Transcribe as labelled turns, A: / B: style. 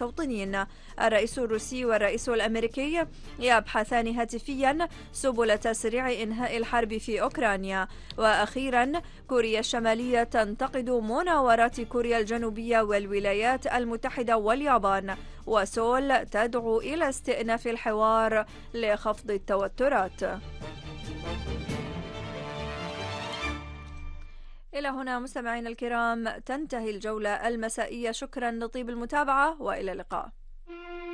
A: المستوطنين. الرئيس الروسي والرئيس الأمريكي يبحثان هاتفيا سبل تسريع إنهاء الحرب في أوكرانيا. وأخيرا كوريا الشمالية تنتقد مناورات كوريا الجنوبية والولايات المتحدة واليابان، وسول تدعو إلى استئناف الحوار لخفض التوترات. إلى هنا مستمعينا الكرام تنتهي الجولة المسائية. شكرا لطيب المتابعة وإلى اللقاء.